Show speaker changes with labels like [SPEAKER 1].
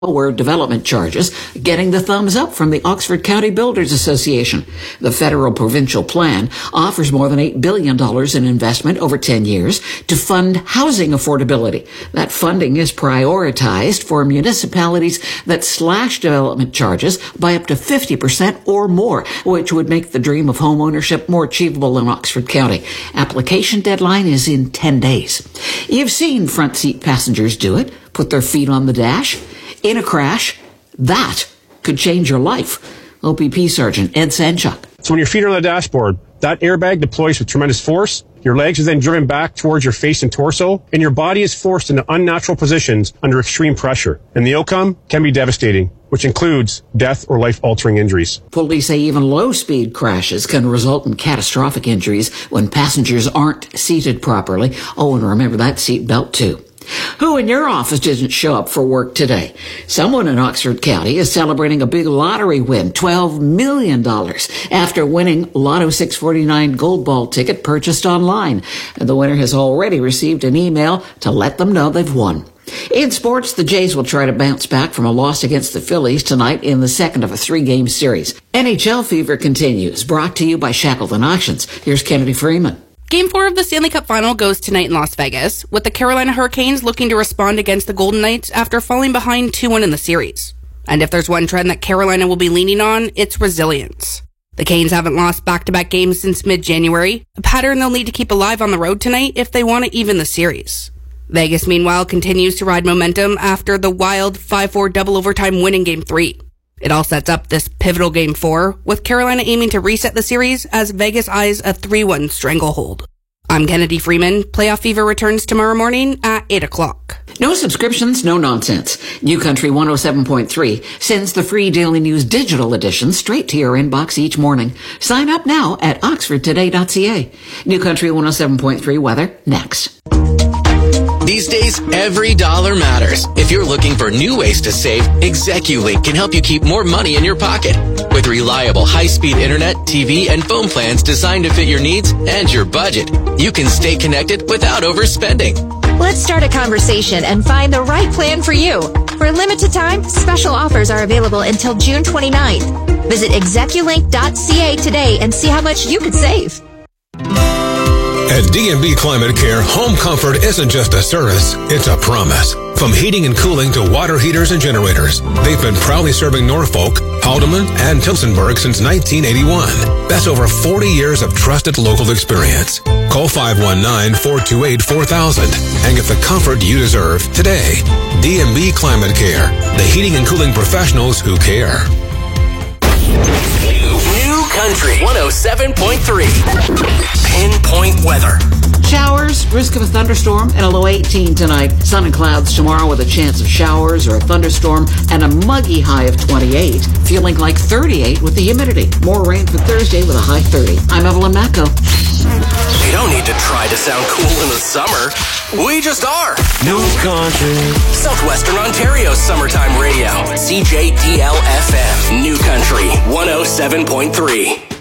[SPEAKER 1] were development charges getting the thumbs up from the Oxford County Builders Association. The federal provincial plan offers more than $8 billion in investment over 10 years to fund housing affordability. That funding is prioritized for municipalities that slash development charges by up to 50% or more, which would make the dream of home ownership more achievable in Oxford County. Application deadline is in 10 days. You've seen front seat passengers do it, put their feet on the dash. In a crash, that could change your life. OPP Sergeant Ed Sanchuk.
[SPEAKER 2] So when your feet are on the dashboard, that airbag deploys with tremendous force. Your legs are then driven back towards your face and torso, and your body is forced into unnatural positions under extreme pressure. And the outcome can be devastating, which includes death or life-altering injuries.
[SPEAKER 1] Police say even low-speed crashes can result in catastrophic injuries when passengers aren't seated properly. Oh, and remember that seat belt too. Who in your office didn't show up for work today? Someone in Oxford County is celebrating a big lottery win, $12 million, after winning Lotto 649 Gold Ball ticket purchased online. And the winner has already received an email to let them know they've won. In sports, the Jays will try to bounce back from a loss against the Phillies tonight in the second of a 3-game series. NHL fever continues, brought to you by Shackleton Auctions. Here's Kennedy Freeman.
[SPEAKER 3] Game 4 of the Stanley Cup Final goes tonight in Las Vegas, with the Carolina Hurricanes looking to respond against the Golden Knights after falling behind 2-1 in the series. And if there's one trend that Carolina will be leaning on, it's resilience. The Canes haven't lost back-to-back games since mid-January, a pattern they'll need to keep alive on the road tonight if they want to even the series. Vegas, meanwhile, continues to ride momentum after the wild 5-4 double overtime win in Game 3. It all sets up this pivotal Game 4, with Carolina aiming to reset the series as Vegas eyes a 3-1 stranglehold. I'm Kennedy Freeman. Playoff Fever returns tomorrow morning at 8 o'clock.
[SPEAKER 1] No subscriptions, no nonsense. New Country 107.3 sends the free Daily News digital edition straight to your inbox each morning. Sign up now at oxfordtoday.ca. New Country 107.3 weather next.
[SPEAKER 4] These days, every dollar matters. If you're looking for new ways to save, ExecuLink can help you keep more money in your pocket. With reliable high-speed internet, TV, and phone plans designed to fit your needs and your budget, you can stay connected without overspending.
[SPEAKER 5] Let's start a conversation and find the right plan for you. For a limited time, special offers are available until June 29th. Visit execulink.ca today and see how much you could save.
[SPEAKER 6] At D&B Climate Care, home comfort isn't just a service, it's a promise. From heating and cooling to water heaters and generators, they've been proudly serving Norfolk, Haldeman, and Tillsonburg since 1981. That's over 40 years of trusted local experience. Call 519-428-4000 and get the comfort you deserve today. D&B Climate Care, the heating and cooling professionals who care.
[SPEAKER 4] New Country 107.3. Pinpoint weather.
[SPEAKER 1] Showers, risk of a thunderstorm, and a low 18 tonight. Sun and clouds tomorrow with a chance of showers or a thunderstorm and a muggy high of 28. Feeling like 38 with the humidity. More rain for Thursday with a high 30. I'm Evelyn Macco.
[SPEAKER 4] You don't need to try to sound cool in the summer. We just are.
[SPEAKER 7] New Country.
[SPEAKER 4] Southwestern Ontario's summertime radio. CJDL-FM. New Country 107.3.